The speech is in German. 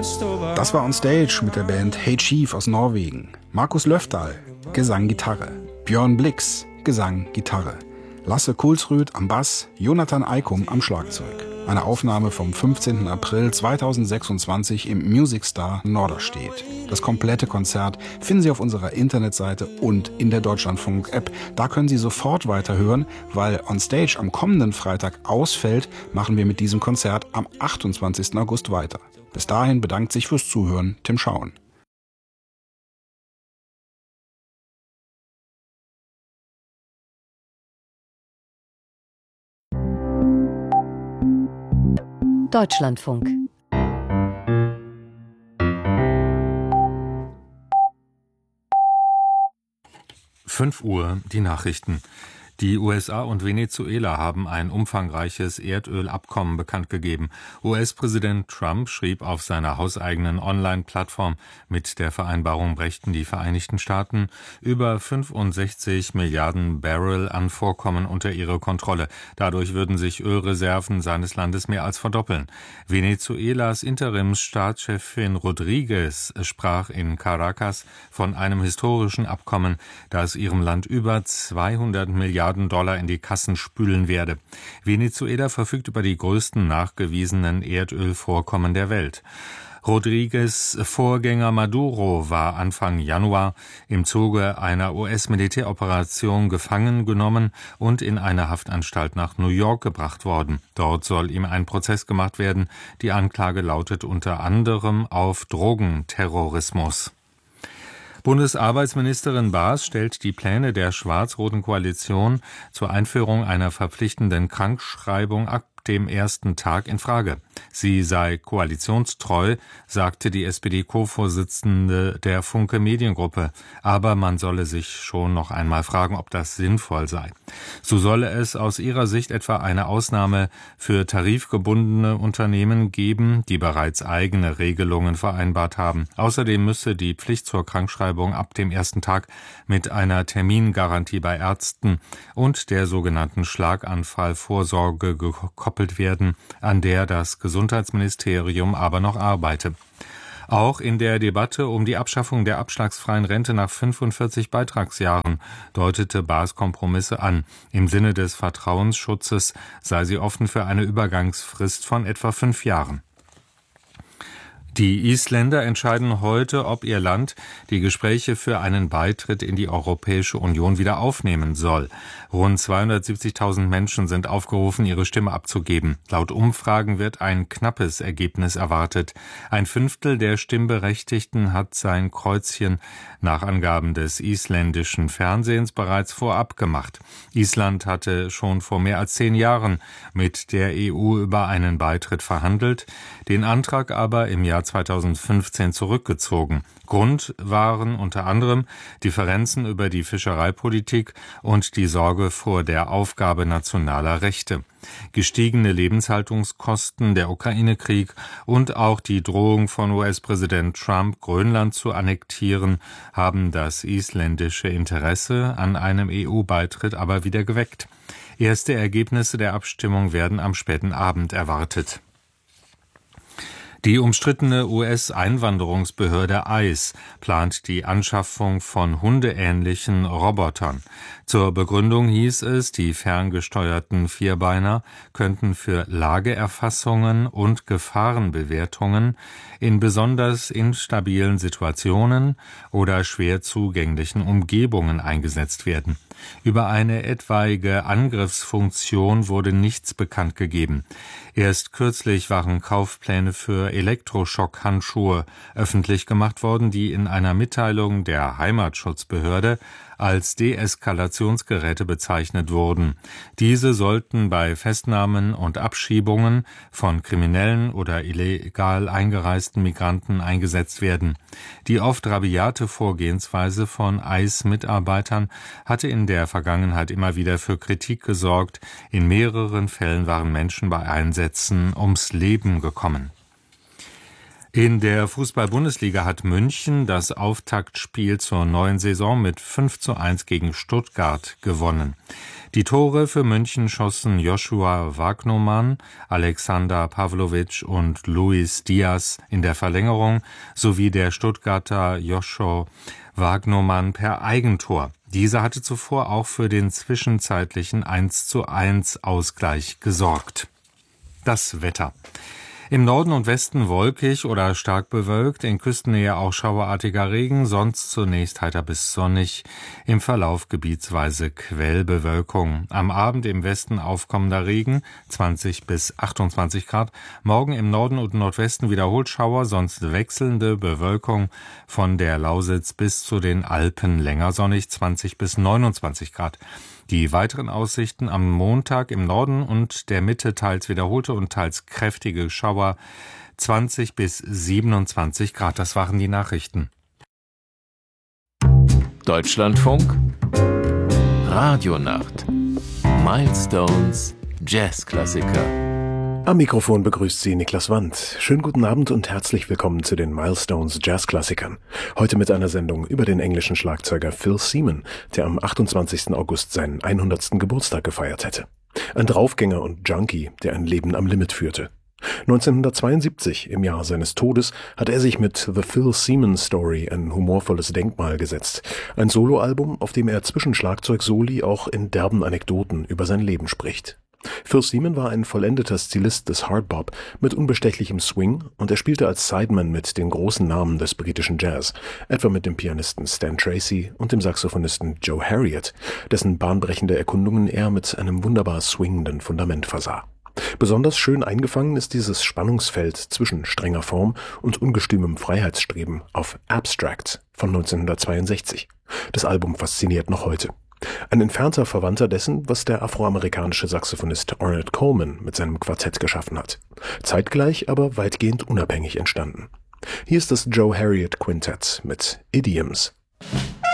Das war On Stage mit der Band Hey Chief aus Norwegen. Markus Löfdahl, Gesang, Gitarre. Björn Blix, Gesang, Gitarre. Lasse Kulsrud am Bass, Jonathan Eikum am Schlagzeug. Eine Aufnahme vom 15. April 2026 im Music Star Norderstedt. Das komplette Konzert finden Sie auf unserer Internetseite und in der Deutschlandfunk-App. Da können Sie sofort weiterhören, weil On Stage am kommenden Freitag ausfällt, machen wir mit diesem Konzert am 28. August weiter. Bis dahin bedankt sich fürs Zuhören Tim Schauen. Deutschlandfunk. Fünf Uhr, die Nachrichten. Die USA und Venezuela haben ein umfangreiches Erdölabkommen bekannt gegeben. US-Präsident Trump schrieb auf seiner hauseigenen Online-Plattform, mit der Vereinbarung brächten die Vereinigten Staaten über 65 Milliarden Barrel an Vorkommen unter ihre Kontrolle. Dadurch würden sich Ölreserven seines Landes mehr als verdoppeln. Venezuelas Interimsstaatschefin Rodriguez sprach in Caracas von einem historischen Abkommen, das ihrem Land über 200 Milliarden Dollar in die Kassen spülen werde. Venezuela verfügt über die größten nachgewiesenen Erdölvorkommen der Welt. Rodriguez' Vorgänger Maduro war Anfang Januar im Zuge einer US-Militäroperation gefangen genommen und in eine Haftanstalt nach New York gebracht worden. Dort soll ihm ein Prozess gemacht werden. Die Anklage lautet unter anderem auf Drogenterrorismus. Bundesarbeitsministerin Baas stellt die Pläne der schwarz-roten Koalition zur Einführung einer verpflichtenden Krankschreibung ab dem ersten Tag in Frage. Sie sei koalitionstreu, sagte die SPD-Co-Vorsitzende der Funke Mediengruppe. Aber man solle sich schon noch einmal fragen, ob das sinnvoll sei. So solle es aus ihrer Sicht etwa eine Ausnahme für tarifgebundene Unternehmen geben, die bereits eigene Regelungen vereinbart haben. Außerdem müsse die Pflicht zur Krankschreibung ab dem ersten Tag mit einer Termingarantie bei Ärzten und der sogenannten Schlaganfallvorsorge gekoppelt werden, an der das Gesundheitsministerium aber noch arbeite. Auch in der Debatte um die Abschaffung der abschlagsfreien Rente nach 45 Beitragsjahren deutete Baas Kompromisse an. Im Sinne des Vertrauensschutzes sei sie offen für eine Übergangsfrist von etwa 5 Jahren. Die Isländer entscheiden heute, ob ihr Land die Gespräche für einen Beitritt in die Europäische Union wieder aufnehmen soll. Rund 270.000 Menschen sind aufgerufen, ihre Stimme abzugeben. Laut Umfragen wird ein knappes Ergebnis erwartet. 1/5 der Stimmberechtigten hat sein Kreuzchen nach Angaben des isländischen Fernsehens bereits vorab gemacht. Island hatte schon vor mehr als 10 Jahren mit der EU über einen Beitritt verhandelt, den Antrag aber im Jahr 2015 zurückgezogen. Grund waren unter anderem Differenzen über die Fischereipolitik und die Sorge vor der Aufgabe nationaler Rechte. Gestiegene Lebenshaltungskosten, der Ukraine-Krieg und auch die Drohung von US-Präsident Trump, Grönland zu annektieren, haben das isländische Interesse an einem EU-Beitritt aber wieder geweckt. Erste Ergebnisse der Abstimmung werden am späten Abend erwartet. Die umstrittene US-Einwanderungsbehörde ICE plant die Anschaffung von hundeähnlichen Robotern. Zur Begründung hieß es, die ferngesteuerten Vierbeiner könnten für Lageerfassungen und Gefahrenbewertungen in besonders instabilen Situationen oder schwer zugänglichen Umgebungen eingesetzt werden. Über eine etwaige Angriffsfunktion wurde nichts bekannt gegeben. Erst kürzlich waren Kaufpläne für Elektroschockhandschuhe öffentlich gemacht worden, die in einer Mitteilung der Heimatschutzbehörde als Deeskalationsgeräte bezeichnet wurden. Diese sollten bei Festnahmen und Abschiebungen von kriminellen oder illegal eingereisten Migranten eingesetzt werden. Die oft rabiate Vorgehensweise von ICE-Mitarbeitern hatte in der Vergangenheit immer wieder für Kritik gesorgt. In mehreren Fällen waren Menschen bei Einsätzen ums Leben gekommen. In der Fußball-Bundesliga hat München das Auftaktspiel zur neuen Saison mit 5:1 gegen Stuttgart gewonnen. Die Tore für München schossen Joshua Wagnumann, Alexander Pavlovic und Luis Diaz in der Verlängerung sowie der Stuttgarter Joshua Wagnumann per Eigentor. Dieser hatte zuvor auch für den zwischenzeitlichen 1:1 Ausgleich gesorgt. Das Wetter. Im Norden und Westen wolkig oder stark bewölkt, in Küstennähe auch schauerartiger Regen, sonst zunächst heiter bis sonnig, im Verlauf gebietsweise Quellbewölkung. Am Abend im Westen aufkommender Regen, 20 bis 28 Grad, morgen im Norden und Nordwesten wiederholt Schauer, sonst wechselnde Bewölkung, von der Lausitz bis zu den Alpen länger sonnig, 20 bis 29 Grad. Die weiteren Aussichten: am Montag im Norden und der Mitte teils wiederholte und teils kräftige Schauer, 20 bis 27 Grad. Das waren die Nachrichten. Deutschlandfunk Radionacht. Milestones Jazzklassiker. Am Mikrofon begrüßt Sie Niklas Wandt. Schönen guten Abend und herzlich willkommen zu den Milestones Jazzklassikern. Heute mit einer Sendung über den englischen Schlagzeuger Phil Seaman, der am 28. August seinen 100. Geburtstag gefeiert hätte. Ein Draufgänger und Junkie, der ein Leben am Limit führte. 1972, im Jahr seines Todes, hat er sich mit The Phil Seaman Story ein humorvolles Denkmal gesetzt. Ein Soloalbum, auf dem er zwischen Schlagzeugsoli auch in derben Anekdoten über sein Leben spricht. Phil Seaman war ein vollendeter Stilist des Hardbop mit unbestechlichem Swing und er spielte als Sideman mit den großen Namen des britischen Jazz, etwa mit dem Pianisten Stan Tracy und dem Saxophonisten Joe Harriott, dessen bahnbrechende Erkundungen er mit einem wunderbar swingenden Fundament versah. Besonders schön eingefangen ist dieses Spannungsfeld zwischen strenger Form und ungestümem Freiheitsstreben auf Abstract von 1962. Das Album fasziniert noch heute. Ein entfernter Verwandter dessen, was der afroamerikanische Saxophonist Ornette Coleman mit seinem Quartett geschaffen hat. Zeitgleich, aber weitgehend unabhängig entstanden. Hier ist das Joe Harriott Quintett mit Idioms.